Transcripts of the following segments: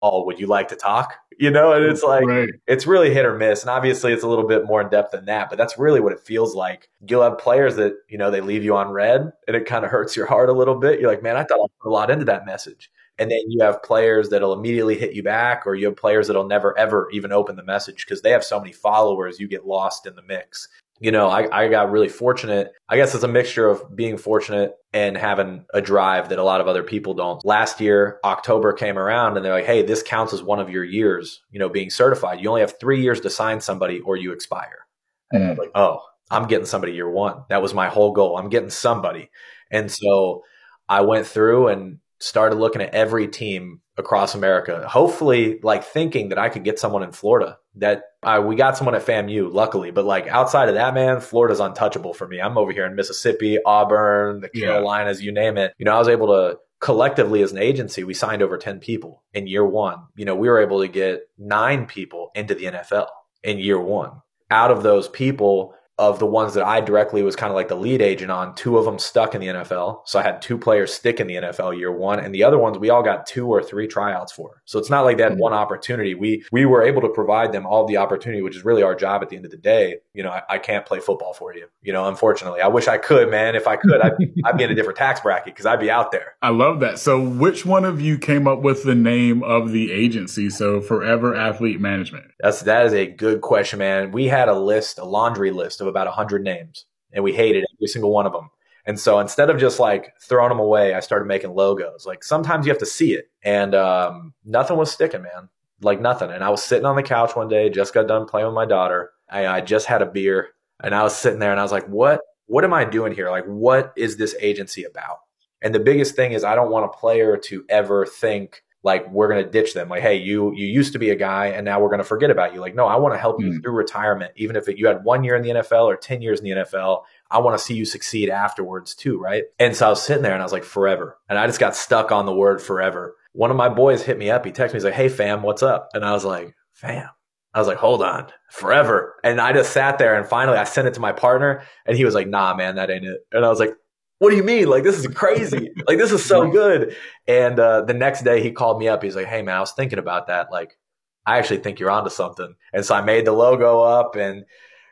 oh, would you like to talk? And it's like, Right. it's really hit or miss. And obviously it's a little bit more in depth than that, but that's really what it feels like. You'll have players that, they leave you on red and it kind of hurts your heart a little bit. You're like, man, I thought I put a lot into that message. And then you have players that'll immediately hit you back, or you have players that'll never, ever even open the message because they have so many followers, you get lost in the mix. I got really fortunate. I guess it's a mixture of being fortunate and having a drive that a lot of other people don't. Last year, October came around and they're like, hey, this counts as one of your years, being certified. You only have 3 years to sign somebody or you expire. And I was like, oh, I'm getting somebody year one. That was my whole goal. I'm getting somebody. And so I went through and started looking at every team across America, hopefully like thinking that I could get someone in Florida. That we got someone at FAMU, luckily. But like outside of that, man, Florida's untouchable for me. I'm over here in Mississippi, Auburn, the Carolinas, you name it. I was able to collectively as an agency, we signed over 10 people in year one. We were able to get 9 people into the NFL in year one. Out of those people, of the ones that I directly was kind of like the lead agent on, 2 of them stuck in the NFL. So I had 2 players stick in the NFL year one, and the other ones we all got 2 or 3 tryouts for. So it's not like that one opportunity. We were able to provide them all the opportunity, which is really our job at the end of the day. I can't play football for you. Unfortunately, I wish I could, man. If I could, I'd be in a different tax bracket because I'd be out there. I love that. So which one of you came up with the name of the agency? So Forever Athlete Management. That is a good question, man. We had a laundry list of about 100 names, and we hated every single one of them. And so instead of just like throwing them away, I started making logos. Like sometimes you have to see it, and nothing was sticking, man. Like nothing. And I was sitting on the couch one day, just got done playing with my daughter. I just had a beer, and I was sitting there, and I was like, what am I doing here? Like, what is this agency about? And the biggest thing is I don't want a player to ever think like we're going to ditch them. Like, hey, you used to be a guy and now we're going to forget about you. Like, no, I want to help you through retirement. Even if you had 1 year in the NFL or 10 years in the NFL, I want to see you succeed afterwards too, right? And so I was sitting there and I was like, forever. And I just got stuck on the word forever. One of my boys hit me up. He texted me. He's like, hey, fam, what's up? And I was like, fam. I was like, hold on, forever. And I just sat there and finally I sent it to my partner and he was like, nah, man, that ain't it. And I was like, what do you mean? Like, this is crazy. Like, this is so good. And the next day he called me up. He's like, hey, man, I was thinking about that. Like, I actually think you're onto something. And so I made the logo up and,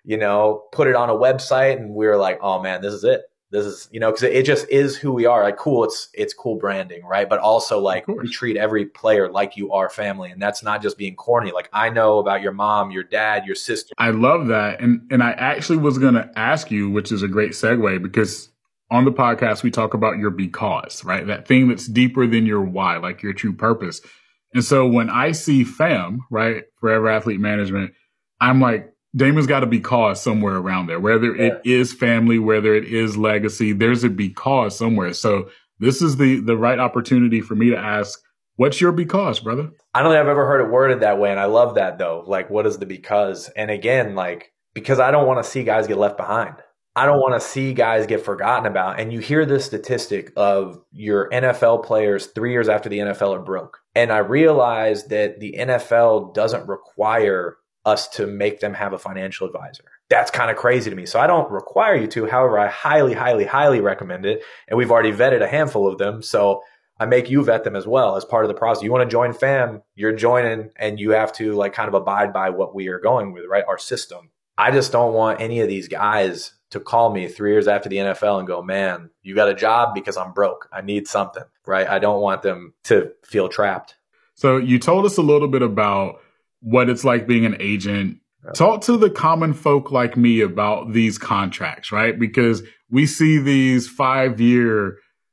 put it on a website. And we were like, oh, man, this is it. This is, because it just is who we are. Like, cool. It's cool branding, right? But also, like, we treat every player like you are family. And that's not just being corny. Like, I know about your mom, your dad, your sister. I love that. And I actually was going to ask you, which is a great segue, because on the podcast, we talk about your because, right? That thing that's deeper than your why, like your true purpose. And so when I see FAM, right, Forever Athlete Management, I'm like, Damon's got a because somewhere around there, whether it is family, whether it is legacy, there's a because somewhere. So this is the right opportunity for me to ask, what's your because, brother? I don't think I've ever heard it worded that way. And I love that though. Like, what is the because? And again, like, because I don't want to see guys get left behind. I don't want to see guys get forgotten about. And you hear this statistic of your NFL players 3 years after the NFL are broke. And I realized that the NFL doesn't require us to make them have a financial advisor. That's kind of crazy to me. So I don't require you to. However, I highly, highly, highly recommend it. And we've already vetted a handful of them. So I make you vet them as well as part of the process. You want to join FAM, you're joining, and you have to like kind of abide by what we are going with, right? Our system. I just don't want any of these guys to call me 3 years after the NFL and go, man, you got a job because I'm broke. I need something, right? I don't want them to feel trapped. So you told us a little bit about what it's like being an agent. Talk to the common folk like me about these contracts, right? Because we see these 5-year,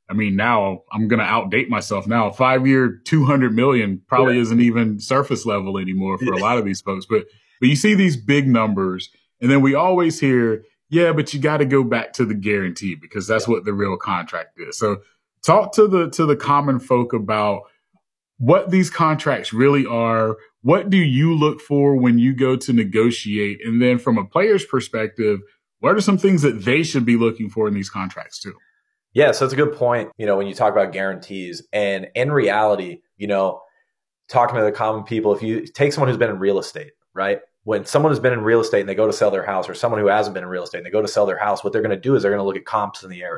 now I'm going to outdate myself now. 5-year, $200 million probably isn't even surface level anymore for a lot of these folks. But you see these big numbers and then we always hear, yeah, but you got to go back to the guarantee because that's what the real contract is. So talk to the common folk about what these contracts really are. What do you look for when you go to negotiate? And then from a player's perspective, what are some things that they should be looking for in these contracts too? Yeah, so it's a good point, when you talk about guarantees. And in reality, talking to the common people, if you take someone who's been in real estate, right? When someone has been in real estate and they go to sell their house, or someone who hasn't been in real estate and they go to sell their house, what they're going to do is they're going to look at comps in the area.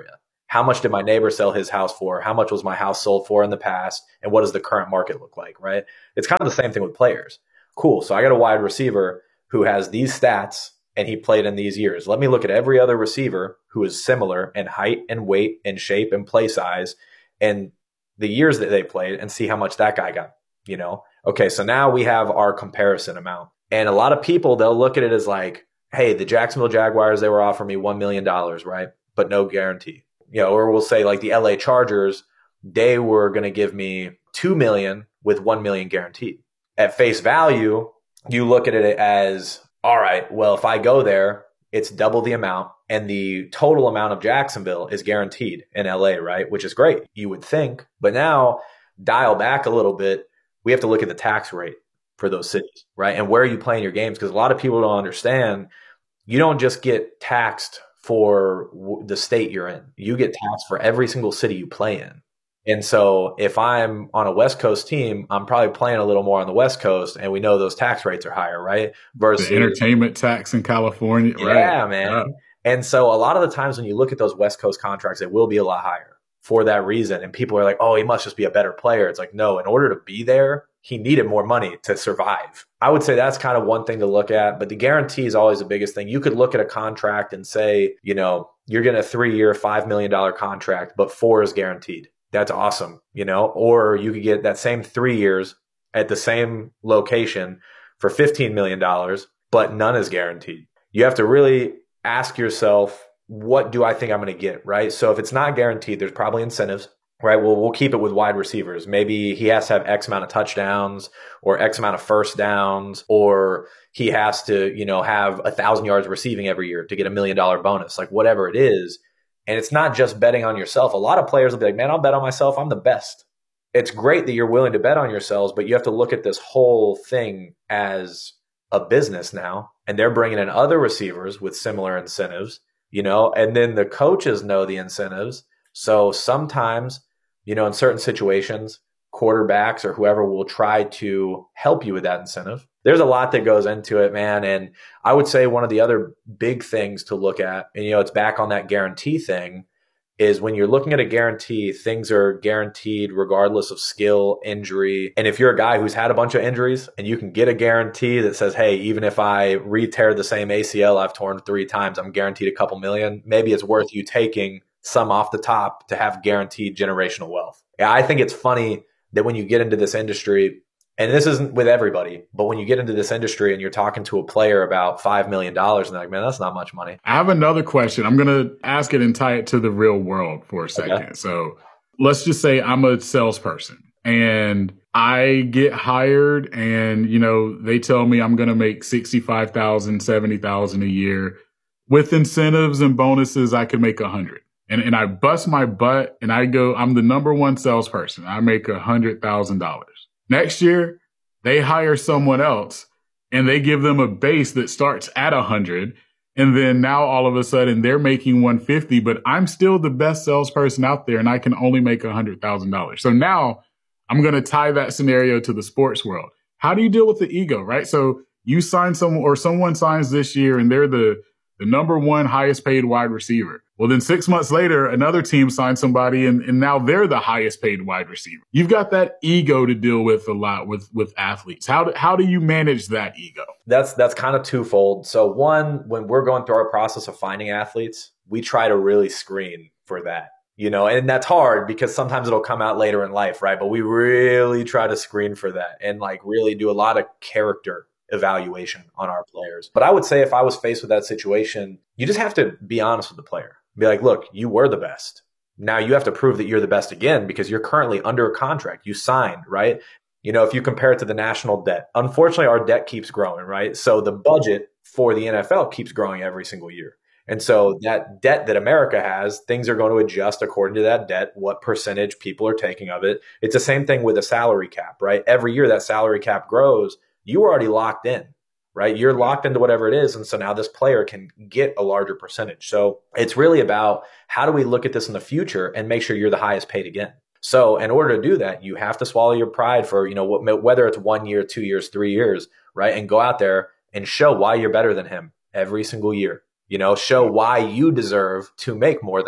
How much did my neighbor sell his house for? How much was my house sold for in the past? And what does the current market look like, right? It's kind of the same thing with players. Cool. So I got a wide receiver who has these stats and he played in these years. Let me look at every other receiver who is similar in height and weight and shape and play size and the years that they played and see how much that guy got, Okay, so now we have our comparison amount. And a lot of people, they'll look at it as like, hey, the Jacksonville Jaguars, they were offering me $1 million, right? But no guarantee. Or we'll say like the LA Chargers, they were going to give me $2 million with $1 million guaranteed. At face value, you look at it as, all right, well, if I go there, it's double the amount and the total amount of Jacksonville is guaranteed in LA, right? Which is great, you would think. But now dial back a little bit. We have to look at the tax rate for those cities, right? And where are you playing your games? Because a lot of people don't understand, you don't just get taxed for the state you're in. You get taxed for every single city you play in. And so if I'm on a West Coast team, I'm probably playing a little more on the West Coast, and we know those tax rates are higher, right? Versus the entertainment tax in California, right? Yeah, man. Yeah. And so a lot of the times when you look at those West Coast contracts, they will be a lot higher for that reason. And people are like, oh, he must just be a better player. It's like, no, in order to be there, he needed more money to survive. I would say that's kind of one thing to look at, but the guarantee is always the biggest thing. You could look at a contract and say, you're getting a 3-year, $5 million contract, but 4 is guaranteed. That's awesome, or you could get that same 3 years at the same location for $15 million, but none is guaranteed. You have to really ask yourself, what do I think I'm going to get, right? So if it's not guaranteed, there's probably incentives, right? Well, we'll keep it with wide receivers. Maybe he has to have X amount of touchdowns or X amount of first downs, or he has to, have 1,000 yards receiving every year to get $1 million bonus, like whatever it is. And it's not just betting on yourself. A lot of players will be like, man, I'll bet on myself. I'm the best. It's great that you're willing to bet on yourselves, but you have to look at this whole thing as a business now. And they're bringing in other receivers with similar incentives, and then the coaches know the incentives. So sometimes, in certain situations, quarterbacks or whoever will try to help you with that incentive. There's a lot that goes into it, man. And I would say one of the other big things to look at, and it's back on that guarantee thing, is when you're looking at a guarantee, things are guaranteed regardless of skill, injury. And if you're a guy who's had a bunch of injuries and you can get a guarantee that says, hey, even if I re-tear the same ACL I've torn 3 times, I'm guaranteed a couple million, maybe it's worth you taking some off the top to have guaranteed generational wealth. Yeah, I think it's funny that when you get into this industry, and this isn't with everybody, but when you get into this industry and you're talking to a player about $5 million, and they're like, man, that's not much money. I have another question. I'm going to ask it and tie it to the real world for a second. Okay. So let's just say I'm a salesperson and I get hired and, they tell me I'm going to make $65,000, $70,000 a year. With incentives and bonuses, I could make $100,000. And I bust my butt and I go, I'm the number one salesperson. I make $100,000. Next year, they hire someone else and they give them a base that starts at 100. And then now all of a sudden they're making 150, but I'm still the best salesperson out there and I can only make $100,000. So now I'm going to tie that scenario to the sports world. How do you deal with the ego, right? So you sign someone or someone signs this year and they're the number one highest paid wide receiver. Well, then 6 months later, another team signs somebody and now they're the highest paid wide receiver. You've got that ego to deal with a lot with athletes. How do you manage that ego? That's kind of twofold. So one, when we're going through our process of finding athletes, we try to really screen for that, and that's hard because sometimes it'll come out later in life, right? But we really try to screen for that and really do a lot of character evaluation on our players. But I would say if I was faced with that situation, you just have to be honest with the player. Be like, look, you were the best. Now you have to prove that you're the best again because you're currently under a contract. You signed, right? If you compare it to the national debt, unfortunately, our debt keeps growing, right? So the budget for the NFL keeps growing every single year. And so that debt that America has, things are going to adjust according to that debt, what percentage people are taking of it. It's the same thing with a salary cap, right? Every year that salary cap grows, you were already locked in, right? You're locked into whatever it is. And so now this player can get a larger percentage. So it's really about how do we look at this in the future and make sure you're the highest paid again. So in order to do that, you have to swallow your pride for, whether it's 1 year, 2 years, 3 years, right? And go out there and show why you're better than him every single year. Show why you deserve to make more than him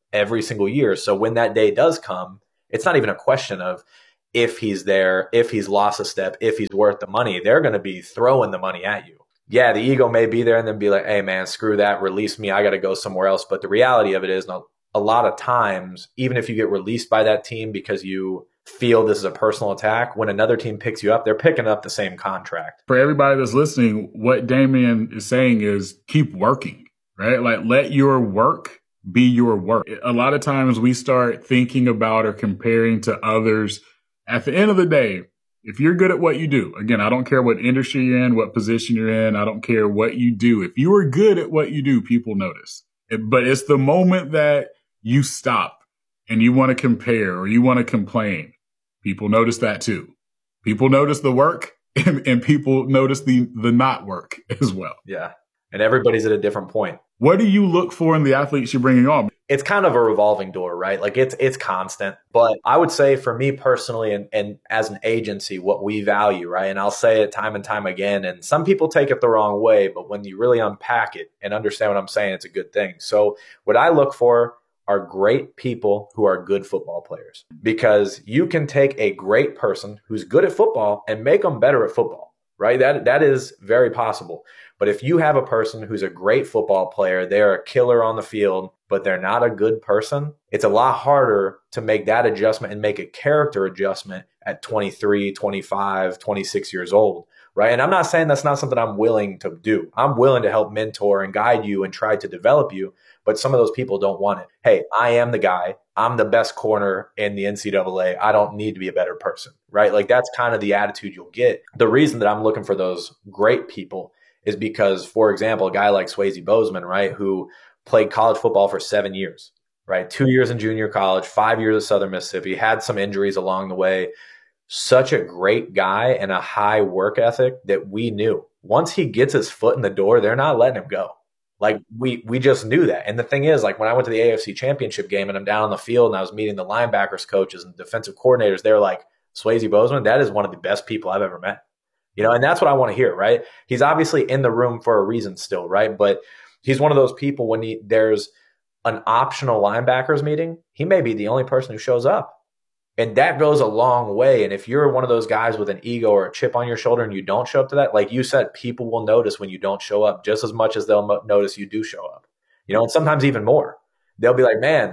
every single year. So when that day does come, it's not even a question of if he's there, if he's lost a step, if he's worth the money. They're going to be throwing the money at you. Yeah, the ego may be there and then be like, hey, man, screw that. Release me. I got to go somewhere else. But the reality of it is, a lot of times, even if you get released by that team because you feel this is a personal attack, when another team picks you up, they're picking up the same contract. For everybody that's listening, what Damian is saying is keep working, right? Like, let your work be your work. A lot of times we start thinking about or comparing to others. At the end of the day, if you're good at what you do, again, I don't care what industry you're in, what position you're in, I don't care what you do. If you are good at what you do, people notice. But it's the moment that you stop and you want to compare or you want to complain, people notice that too. People notice the work and people notice the not work as well. Yeah. And everybody's at a different point. What do you look for in the athletes you're bringing on? It's kind of a revolving door, right? Like it's constant. But I would say for me personally and as an agency, what we value, right? And I'll say it time and time again, and some people take it the wrong way, but when you really unpack it and understand what I'm saying, it's a good thing. So what I look for are great people who are good football players, because you can take a great person who's good at football and make them better at football, right? That is very possible. But if you have a person who's a great football player, they're a killer on the field, but they're not a good person, it's a lot harder to make that adjustment and make a character adjustment at 23, 25, 26 years old, right? And I'm not saying that's not something I'm willing to do. I'm willing to help mentor and guide you and try to develop you, but some of those people don't want it. Hey, I am the guy. I'm the best corner in the NCAA. I don't need to be a better person, right? Like that's kind of the attitude you'll get. The reason that I'm looking for those great people is because, for example, a guy like Swayze Bozeman, right, who played college football for 7 years, right? 2 years in junior college, 5 years at Southern Mississippi, had some injuries along the way. Such a great guy and a high work ethic that we knew once he gets his foot in the door, they're not letting him go. Like we just knew that. And the thing is, like when I went to the AFC Championship game and I'm down on the field and I was meeting the linebackers coaches and defensive coordinators, they're like, Swayze Bozeman, that is one of the best people I've ever met. You know, and that's what I want to hear, right? He's obviously in the room for a reason still, right? But he's one of those people when there's an optional linebackers meeting, he may be the only person who shows up. And that goes a long way. And if you're one of those guys with an ego or a chip on your shoulder and you don't show up to that, like you said, people will notice when you don't show up just as much as they'll notice you do show up. You know, and sometimes even more. They'll be like, man,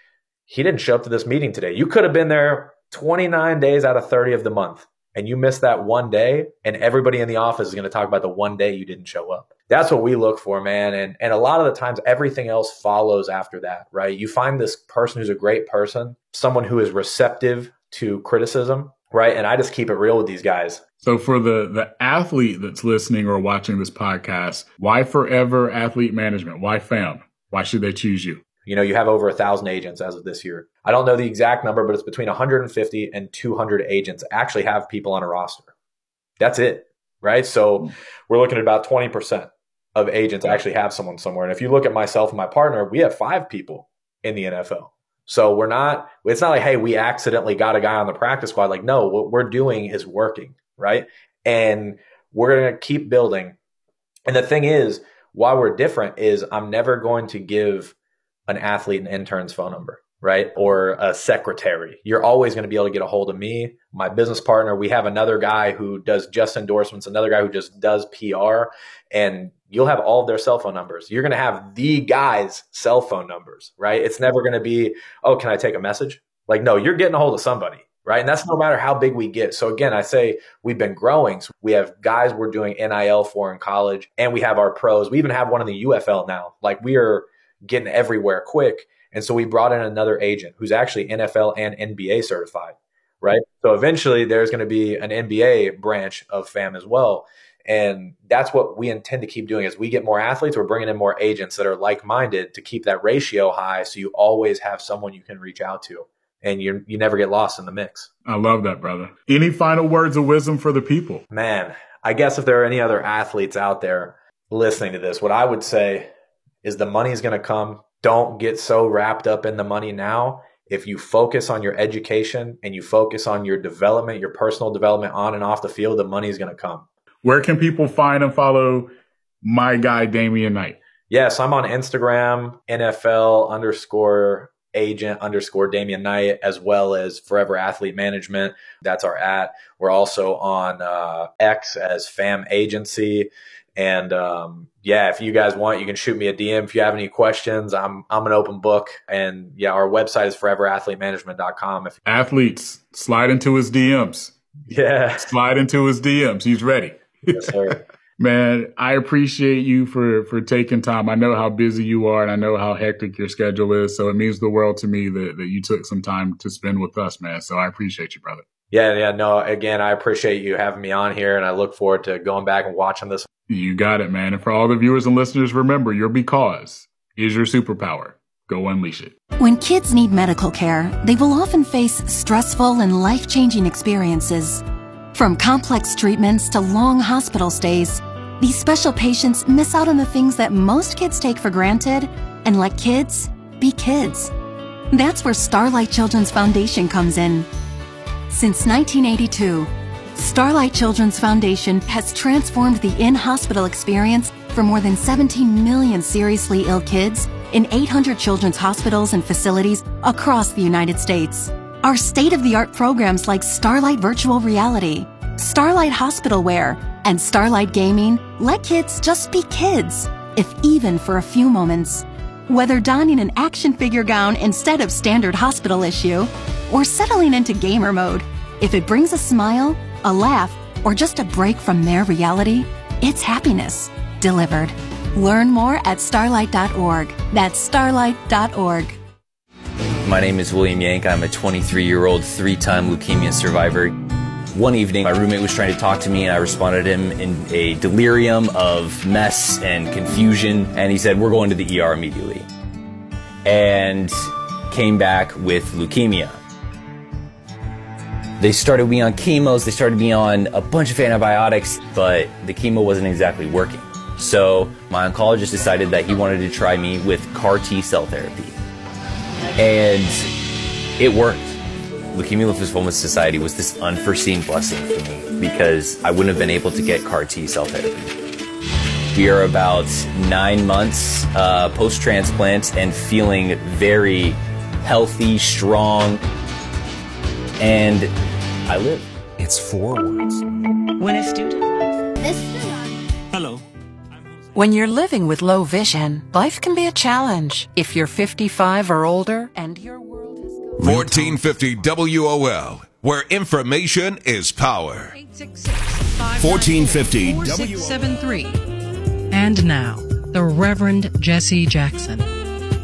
he didn't show up to this meeting today. You could have been there 29 days out of 30 of the month. And you missed that one day, and everybody in the office is going to talk about the one day you didn't show up. That's what we look for, man. And a lot of the times, everything else follows after that, right? You find this person who's a great person, someone who is receptive to criticism, right? And I just keep it real with these guys. So for the athlete that's listening or watching this podcast, why Forever Athlete Management? Why FAM? Why should they choose you? You know, you have over 1,000 agents as of this year. I don't know the exact number, but it's between 150 and 200 agents actually have people on a roster. That's it, right? So we're looking at about 20% of agents actually have someone somewhere. And if you look at myself and my partner, we have 5 people in the NFL. So it's not like, hey, we accidentally got a guy on the practice squad. Like, no, what we're doing is working, right? And we're going to keep building. And the thing is, why we're different is I'm never going to give an athlete and intern's phone number, right? Or a secretary. You're always going to be able to get a hold of me, my business partner. We have another guy who does just endorsements, another guy who just does PR, and you'll have all of their cell phone numbers. You're going to have the guy's cell phone numbers, right? It's never going to be, oh, can I take a message? Like, no, you're getting a hold of somebody, right? And that's no matter how big we get. So again, I say we've been growing. So we have guys we're doing NIL for in college, and we have our pros. We even have one in the UFL now. Like we are getting everywhere quick. And so we brought in another agent who's actually NFL and NBA certified, right? So eventually there's going to be an NBA branch of FAM as well. And that's what we intend to keep doing. As we get more athletes, we're bringing in more agents that are like-minded to keep that ratio high. So you always have someone you can reach out to and you never get lost in the mix. I love that, brother. Any final words of wisdom for the people? Man, I guess if there are any other athletes out there listening to this, what I would say is the money's going to come. Don't get so wrapped up in the money now. If you focus on your education and you focus on your development, your personal development on and off the field, the money's going to come. Where can people find and follow my guy, Damian Knight? Yes, I'm on Instagram, NFL_ATL. @agent_Damian Knight, as well as Forever Athlete Management. That's our @. We're also on X as Fam Agency. And if you guys want, you can shoot me a DM if you have any questions. I'm an open book. And our website is foreverathletemanagement.com. Athletes, slide into his DMs. Yeah. Slide into his DMs. He's ready. Yes, sir. Man, I appreciate you for taking time. I know how busy you are, and I know how hectic your schedule is. So it means the world to me that you took some time to spend with us, man. So I appreciate you, brother. Yeah. No, again, I appreciate you having me on here, and I look forward to going back and watching this. You got it, man. And for all the viewers and listeners, remember, your because is your superpower. Go unleash it. When kids need medical care, they will often face stressful and life-changing experiences. From complex treatments to long hospital stays, these special patients miss out on the things that most kids take for granted and let kids be kids. That's where Starlight Children's Foundation comes in. Since 1982, Starlight Children's Foundation has transformed the in-hospital experience for more than 17 million seriously ill kids in 800 children's hospitals and facilities across the United States. Our state-of-the-art programs like Starlight Virtual Reality, Starlight Hospital Wear, and Starlight Gaming let kids just be kids, if even for a few moments. Whether donning an action figure gown instead of standard hospital issue, or settling into gamer mode, if it brings a smile, a laugh, or just a break from their reality, it's happiness delivered. Learn more at starlight.org. That's starlight.org. My name is William Yank. I'm a 23-year-old, 3-time leukemia survivor. One evening, my roommate was trying to talk to me, and I responded to him in a delirium of mess and confusion, and he said, "We're going to the ER immediately." And came back with leukemia. They started me on chemos, they started me on a bunch of antibiotics, but the chemo wasn't exactly working. So my oncologist decided that he wanted to try me with CAR T-cell therapy. And it worked. Leukemia Lymphoma Society was this unforeseen blessing for me because I wouldn't have been able to get CAR T-cell therapy. We are about 9 months post-transplant and feeling very healthy, strong, and I live. It's 4 words. When a student. Hello. When you're living with low vision, life can be a challenge. If you're 55 or older and your world has gone... 1450 WOL, where information is power. 1450 4673. And now, the Reverend Jesse Jackson.